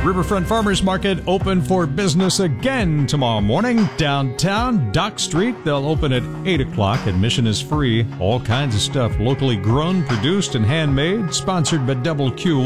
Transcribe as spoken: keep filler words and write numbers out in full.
Riverfront Farmers Market open for business again tomorrow morning. Downtown, Dock Street, they'll open at eight o'clock. Admission is free. All kinds of stuff locally grown, produced, and handmade. Sponsored by Double Q.